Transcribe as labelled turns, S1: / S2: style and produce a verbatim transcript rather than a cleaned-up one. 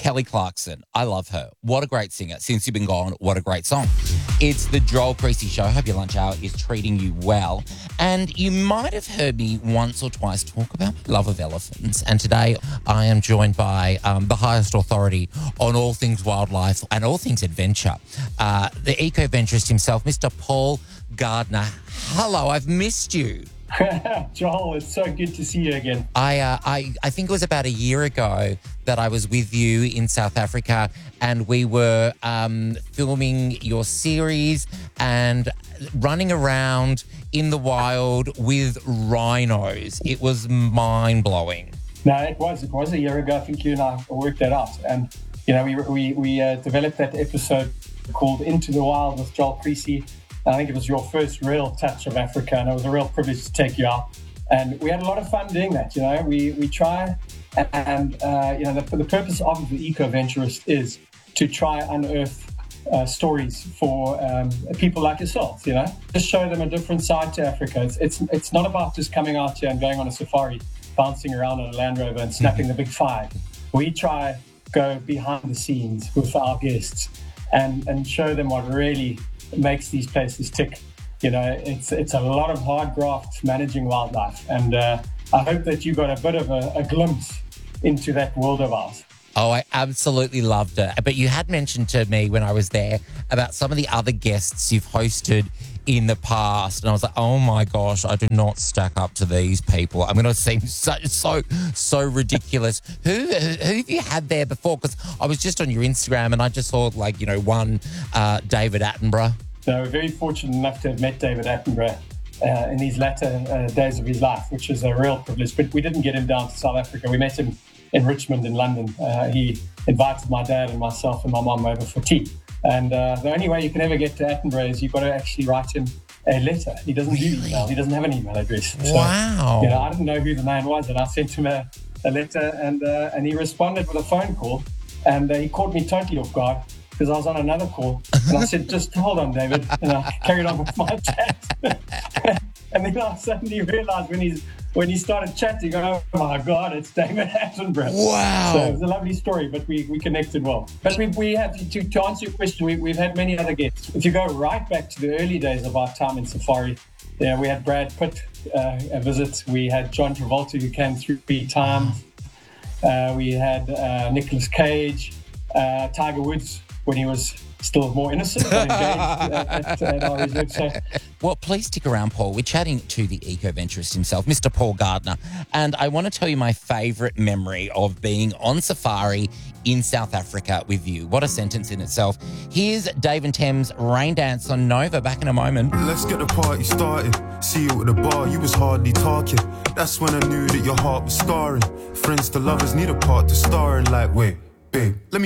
S1: Kelly Clarkson. I love her. What a great singer. Since You've Been Gone, what a great song. It's the Joel Creasy Show. Hope your lunch hour is treating you well. And you might have heard me once or twice talk about my love of elephants. And today I am joined by um, the highest authority on all things wildlife and all things adventure, uh, the eco-venturist himself, Mister Paul Gardner. Hello, I've missed you.
S2: Joel, it's so good to see you again.
S1: I, uh, I I think it was about a year ago that I was with you in South Africa, and we were um, filming your series and running around in the wild with rhinos. It was mind-blowing.
S2: No, it was. It was a year ago. I think you and I worked that out. And, you know, we we, we uh, developed that episode called Into the Wild with Joel Creasy. I think it was your first real touch of Africa, and it was a real privilege to take you out. And we had a lot of fun doing that. You know, we we try, and uh, you know, the, the purpose of the eco-venturist is to try unearth uh, stories for um, people like yourself. You know, just show them a different side to Africa. It's it's it's not about just coming out here and going on a safari, bouncing around on a Land Rover and snapping the big five. We try go behind the scenes with our guests and and show them what really makes these places tick. You know, it's it's a lot of hard graft managing wildlife, and uh, I hope that you got a bit of a, a glimpse into that world of ours.
S1: Oh, I absolutely loved it. But you had mentioned to me when I was there about some of the other guests you've hosted in the past, and I was like, oh my gosh, I do not stack up to these people. I'm going to seem so so so ridiculous. who, who who have you had there before? Because I was just on your Instagram and I just saw, like, you know, one uh, David Attenborough.
S2: So we're very fortunate enough to have met David Attenborough uh, in these latter uh, days of his life, which is a real privilege. But we didn't get him down to South Africa. We met him in Richmond in London. Uh, he invited my dad and myself and my mum over for tea. And uh, the only way you can ever get to Attenborough is you've got to actually write him a letter. He doesn't
S1: Really?
S2: do email. He doesn't have an email address. So,
S1: Wow.
S2: you know, I didn't know who the man was, and I sent him a, a letter, and uh, and he responded with a phone call, and uh, he caught me totally off guard because I was on another call, and I said, just hold on, David, and I carried on with my chat. And then I suddenly realized when he's when he started chatting, oh my God, it's David Attenborough.
S1: Wow.
S2: So it was a lovely story, but we, we connected well. But we, we have, to, to answer your question, we, we've had many other guests. If you go right back to the early days of our time in safari, yeah, we had Brad Pitt uh, a visit. We had John Travolta, who came three times. Uh, we had uh, Nicolas Cage, uh, Tiger Woods, when he was still more innocent but engaged at, at our reserve. So,
S1: well, please stick around, Paul. We're chatting to the eco-venturist himself, Mister Paul Gardner. And I want to tell you my favourite memory of being on safari in South Africa with you. What a sentence in itself. Here's Dave and Thames' Rain Dance on Nova. Back in a moment.
S3: Let's get the party started. See you at the bar, you was hardly talking. That's when I knew that your heart was scarring. Friends to lovers need a part to star in. Like, wait, babe, let me